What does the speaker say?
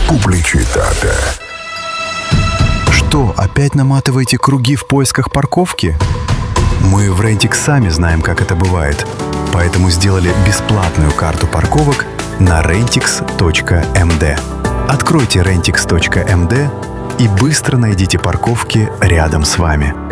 Публичитата. Что, опять наматываете круги в поисках парковки? Мы в Rentix сами знаем, как это бывает, поэтому сделали бесплатную карту парковок на rentix.md. Откройте rentix.md и быстро найдите парковки рядом с вами.